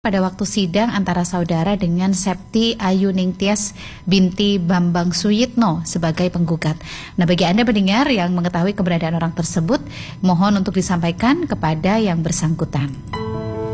pada waktu sidang antara saudara dengan Septi Ayu Ningtyas binti Bambang Suyitno sebagai penggugat. Nah, bagi Anda pendengar yang mengetahui keberadaan orang tersebut, mohon untuk disampaikan kepada yang bersangkutan.